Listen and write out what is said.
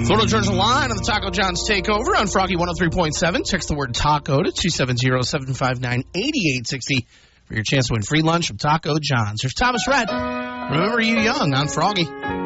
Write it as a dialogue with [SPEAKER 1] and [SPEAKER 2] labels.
[SPEAKER 1] Florida Georgia Line on the Taco John's Takeover on Froggy 103.7. Text the word taco to 270-759-8860 for your chance to win free lunch from Taco John's. There's Thomas Rhett. Remember you young on Froggy.